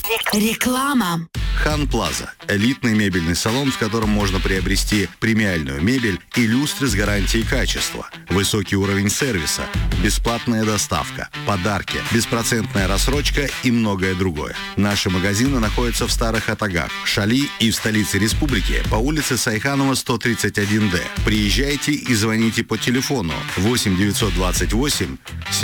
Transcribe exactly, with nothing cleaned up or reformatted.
Реклама. Хан Плаза – элитный мебельный салон, в котором можно приобрести премиальную мебель и люстры с гарантией качества, высокий уровень сервиса, бесплатная доставка, подарки, беспроцентная рассрочка и многое другое. Наши магазины находятся в Старых Атагах, Шали и в столице республики по улице Сайханова, сто тридцать один дэ. Приезжайте и звоните по телефону восемь девятьсот двадцать восемь